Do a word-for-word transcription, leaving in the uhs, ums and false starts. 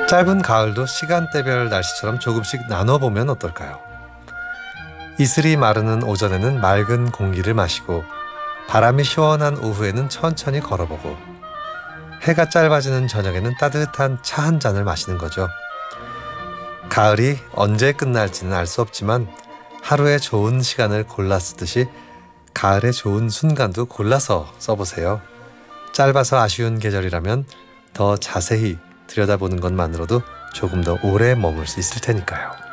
짧은 가을도 시간대별 날씨처럼 조금씩 나눠보면 어떨까요? 이슬이 마르는 오전에는 맑은 공기를 마시고 바람이 시원한 오후에는 천천히 걸어보고 해가 짧아지는 저녁에는 따뜻한 차 한 잔을 마시는 거죠. 가을이 언제 끝날지는 알 수 없지만 하루에 좋은 시간을 골라 쓰듯이 가을의 좋은 순간도 골라서 써보세요. 짧아서 아쉬운 계절이라면 더 자세히 들여다보는 것만으로도 조금 더 오래 머물 수 있을 테니까요.